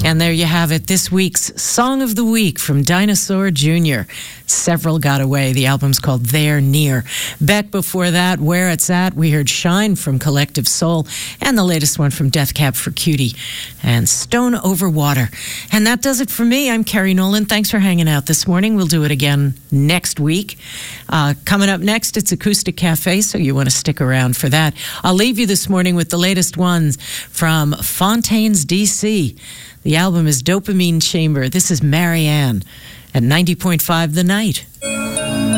And there you have it, this week's Song of the Week from Dinosaur Jr. Several Got Away. The album's called They're Near. Beck before that, Where It's At. We heard Shine from Collective Soul, and the latest one from Death Cab for Cutie and Stone Over Water. And that does it for me. I'm Carrie Nolan. Thanks for hanging out this morning. We'll do it again next week. Coming up next, it's Acoustic Cafe, so you want to stick around for that. I'll leave you this morning with the latest ones from Fontaines, D.C. The album is Dopamine Chamber. This is Marianne at 90.5 The Night.